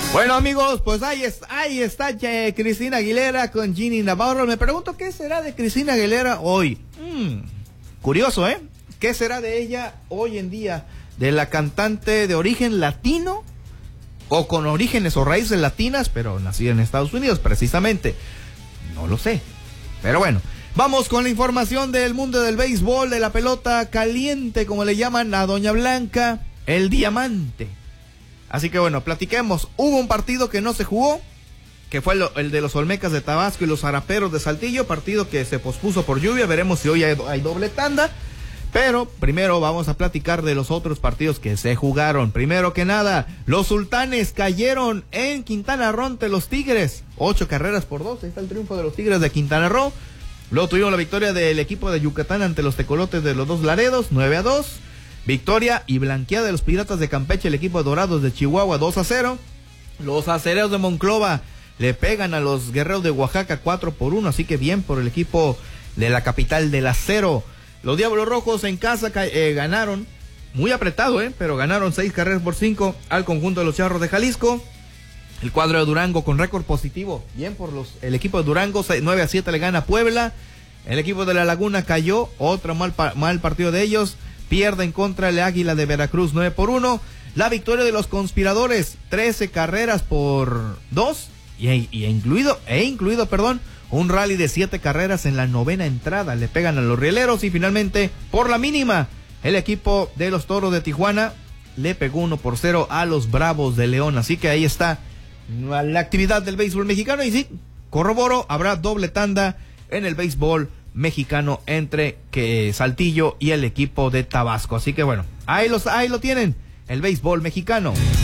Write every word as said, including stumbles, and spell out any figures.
Bueno, amigos, pues ahí está, ahí está eh, Cristina Aguilera con Ginny Navarro. Me pregunto qué será de Cristina Aguilera hoy. Mm, curioso, ¿eh? ¿Qué será de ella hoy en día? De la cantante de origen latino o con orígenes o raíces latinas, pero nacida en Estados Unidos precisamente. No lo sé. Pero bueno, vamos con la información del mundo del béisbol, de la pelota caliente, como le llaman a Doña Blanca, el diamante. Así que bueno, platiquemos. Hubo un partido que no se jugó, que fue el, el de los Olmecas de Tabasco y los Zaraperos de Saltillo, partido que se pospuso por lluvia. Veremos si hoy hay, hay doble tanda. Pero primero vamos a platicar de los otros partidos que se jugaron. Primero que nada, los Sultanes cayeron en Quintana Roo ante los Tigres. Ocho carreras por dos. Ahí está el triunfo de los Tigres de Quintana Roo. Luego tuvimos la victoria del equipo de Yucatán ante los Tecolotes de los Dos Laredos, nueve a dos. Victoria y blanqueada de los Piratas de Campeche, el equipo de Dorados de Chihuahua, dos a cero. Los Acereros de Monclova le pegan a los Guerreros de Oaxaca cuatro por uno, así que bien por el equipo de la capital del acero. Los Diablos Rojos en casa eh, ganaron, muy apretado, eh, pero ganaron seis carreras por cinco al conjunto de los Charros de Jalisco. El cuadro de Durango con récord positivo, bien por los el equipo de Durango, nueve a siete le gana a Puebla. El equipo de La Laguna cayó, otro mal, mal partido de ellos. Pierde en contra el Águila de Veracruz nueve por uno. La victoria de los Conspiradores, trece carreras por dos. Y, y incluido, e incluido, perdón, un rally de siete carreras en la novena entrada. Le pegan a los Rieleros y finalmente, por la mínima, el equipo de los Toros de Tijuana le pegó uno por cero a los Bravos de León. Así que ahí está la actividad del béisbol mexicano. Y sí, corroboro, habrá doble tanda en el béisbol mexicano entre que Saltillo y el equipo de Tabasco. Así que bueno, ahí los ahí lo tienen, el béisbol mexicano.